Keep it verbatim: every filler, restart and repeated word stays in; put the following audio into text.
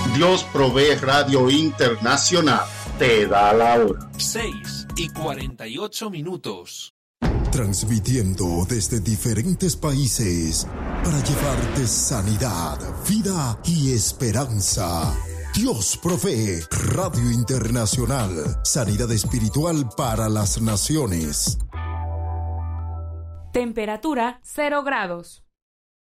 Dios Provee Radio Internacional te da la hora. seis y cuarenta y ocho minutos. Transmitiendo desde diferentes países para llevarte sanidad, vida y esperanza. Dios Provee Radio Internacional. Sanidad espiritual para las naciones. Temperatura cero grados.